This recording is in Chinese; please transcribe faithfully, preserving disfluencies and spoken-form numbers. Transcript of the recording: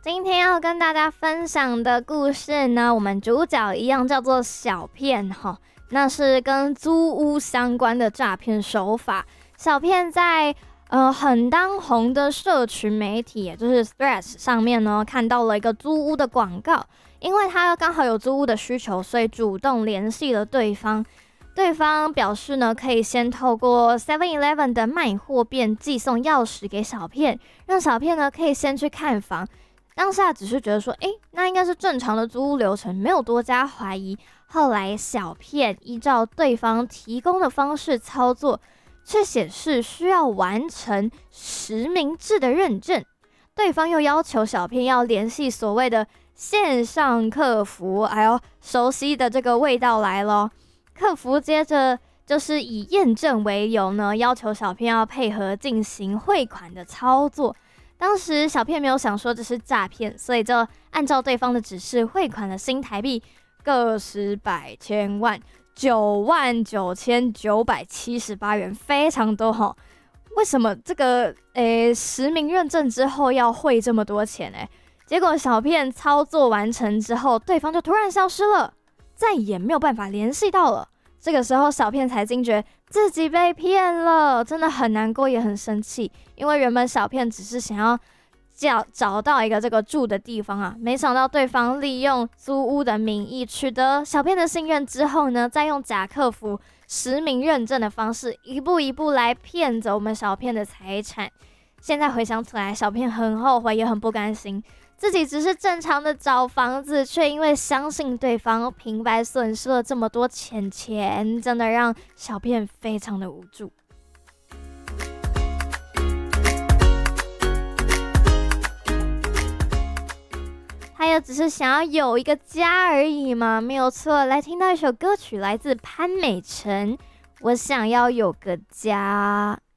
今天要跟大家分享的故事呢，我们主角一样叫做小骗哈，那是跟租屋相关的诈骗手法。小骗在呃很当红的社群媒体，也就是 Threads 上面呢，看到了一个租屋的广告，因为他刚好有租屋的需求，所以主动联系了对方。对方表示呢，可以先透过 seven eleven 的卖货店寄送钥匙给小骗，让小骗呢可以先去看房。当下只是觉得说，诶，那应该是正常的租屋流程，没有多加怀疑。后来小骗依照对方提供的方式操作，却显示需要完成实名制的认证。对方又要求小骗要联系所谓的线上客服，还有熟悉的这个味道来咯。客服接着就是以验证为由呢，要求小骗要配合进行汇款的操作。当时小骗没有想说这是诈骗，所以就按照对方的指示汇款了新台币个十百千万九万九千九百七十八元，非常多齁。为什么这个诶实名认证之后要汇这么多钱呢？结果小骗操作完成之后，对方就突然消失了，再也没有办法联系到了。这个时候小骗才惊觉自己被骗了，真的很难过也很生气，因为原本小骗只是想要找找到一个这个住的地方啊，没想到对方利用租屋的名义取得小骗的信任之后呢，再用假客服实名认证的方式，一步一步来骗走我们小骗的财产。现在回想起来，小骗很后悔也很不甘心，自己只是正常的找房子，却因为相信对方，平白损失了这么多钱钱，真的让小骗非常的无助。他也只是想要有一个家而已嘛，没有错。来听到一首歌曲，来自潘美辰，《我想要有个家》。